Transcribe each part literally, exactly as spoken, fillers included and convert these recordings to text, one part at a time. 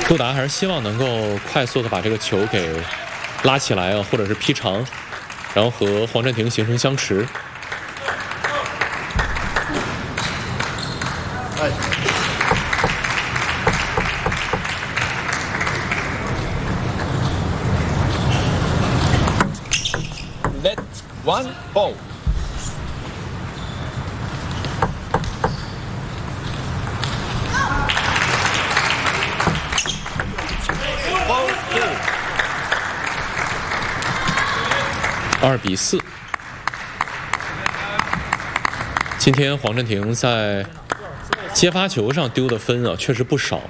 杜达还是希望能够快速的把这个球给拉起来啊，或者是劈长，然后和黄镇廷形成相持。 哎 Let one ball. Ball two. 二比四。今天黄镇廷在接发球上丢的分啊，确实不少。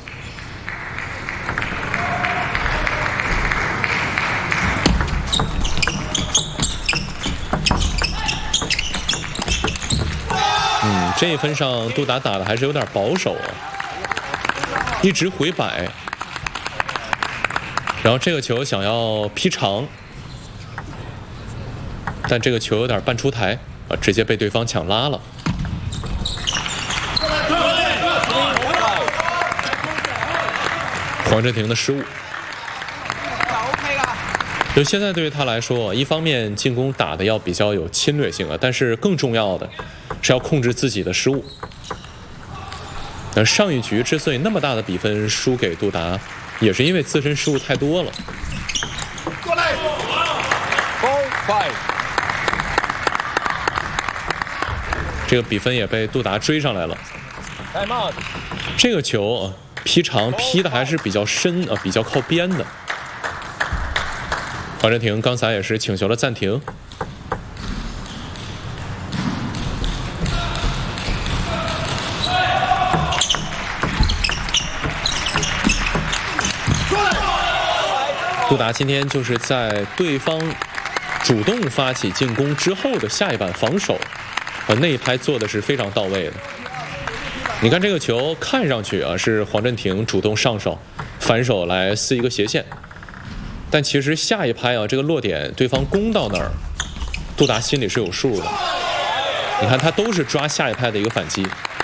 嗯，这一分上杜达打的还是有点保守啊，一直回摆，然后这个球想要劈长，但这个球有点半出台啊，直接被对方抢拉了。黄镇廷的失误。就现在对于他来说，一方面进攻打的要比较有侵略性啊，但是更重要的是要控制自己的失误。那上一局之所以那么大的比分输给杜达，也是因为自身失误太多了。 过来 ，Ball five。 这个比分也被杜达追上来了。 Time out。 这个球啊，劈长劈的还是比较深啊，比较靠边的。黄镇廷刚才也是请求了暂停。杜达今天就是在对方主动发起进攻之后的下一板防守，呃，那一拍做的是非常到位的。你看这个球看上去啊是黄镇廷主动上手，反手来撕一个斜线，但其实下一拍啊这个落点对方攻到那儿，杜达心里是有数的。你看他都是抓下一拍的一个反击，